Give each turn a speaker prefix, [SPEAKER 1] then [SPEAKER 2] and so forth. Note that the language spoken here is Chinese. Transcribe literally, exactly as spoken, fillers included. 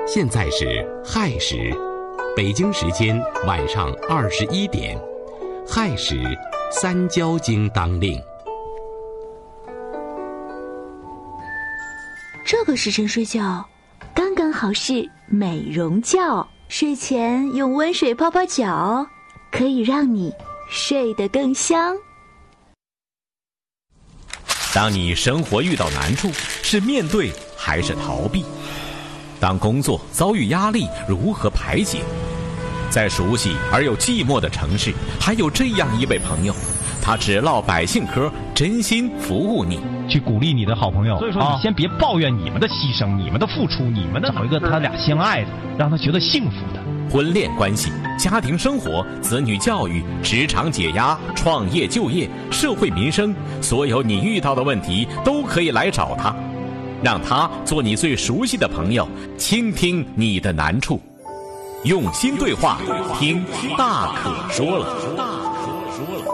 [SPEAKER 1] 现在是亥时，北京时间晚上二十一点，亥时三焦经当令。
[SPEAKER 2] 这个时辰睡觉，刚刚好是美容觉。睡前用温水泡泡脚，可以让你睡得更香。
[SPEAKER 3] 当你生活遇到难处，是面对还是逃避？当工作遭遇压力，如何排解？在熟悉而又寂寞的城市，还有这样一位朋友，他只唠百姓嗑，真心服务你，
[SPEAKER 4] 去鼓励你的好朋友。
[SPEAKER 5] 所以说，你先别抱怨你们的牺牲、你们的付出、你们的找一个他俩相爱的，让他觉得幸福的。
[SPEAKER 3] 婚恋关系、家庭生活、子女教育、职场解压、创业就业、社会民生，所有你遇到的问题都可以来找他，让他做你最熟悉的朋友，倾听你的难处，用心对话，听大可说了。大可说了。